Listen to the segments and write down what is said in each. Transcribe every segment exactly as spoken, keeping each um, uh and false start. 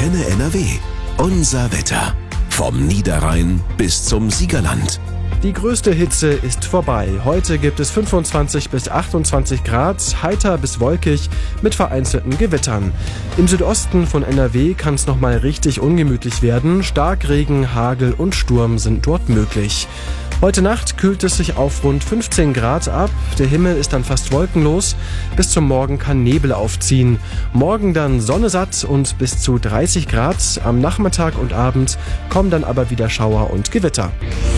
Antenne N R W. Unser Wetter. Vom Niederrhein bis zum Siegerland. Die größte Hitze ist vorbei. Heute gibt es fünfundzwanzig bis achtundzwanzig Grad, heiter bis wolkig mit vereinzelten Gewittern. Im Südosten von N R W kann es nochmal richtig ungemütlich werden. Starkregen, Hagel und Sturm sind dort möglich. Heute Nacht kühlt es sich auf rund fünfzehn Grad ab. Der Himmel ist dann fast wolkenlos. Bis zum Morgen kann Nebel aufziehen. Morgen dann Sonne satt und bis zu dreißig Grad. Am Nachmittag und Abend kommen dann aber wieder Schauer und Gewitter.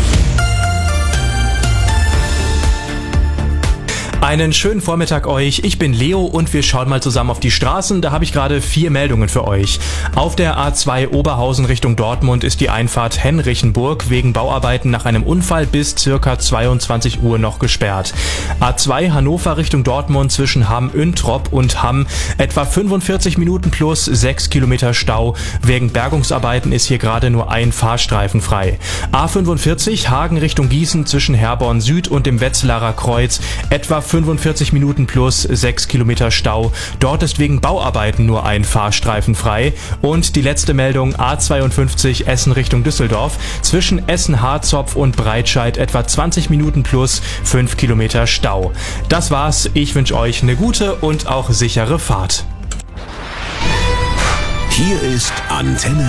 Einen schönen Vormittag euch, ich bin Leo und wir schauen mal zusammen auf die Straßen. Da habe ich gerade vier Meldungen für euch. Auf der A zwei Oberhausen Richtung Dortmund ist die Einfahrt Henrichenburg wegen Bauarbeiten nach einem Unfall bis circa zweiundzwanzig Uhr noch gesperrt. A zwei Hannover Richtung Dortmund zwischen Hamm-Üntrop und Hamm etwa fünfundvierzig Minuten plus sechs Kilometer Stau. Wegen Bergungsarbeiten ist hier gerade nur ein Fahrstreifen frei. A fünfundvierzig Hagen Richtung Gießen zwischen Herborn Süd und dem Wetzlarer Kreuz etwa fünfundvierzig Minuten plus sechs Kilometer Stau. Dort ist wegen Bauarbeiten nur ein Fahrstreifen frei. Und die letzte Meldung, A zweiundfünfzig Essen Richtung Düsseldorf. Zwischen Essen-Harzopf und Breitscheid etwa zwanzig Minuten plus fünf Kilometer Stau. Das war's. Ich wünsche euch eine gute und auch sichere Fahrt. Hier ist Antenne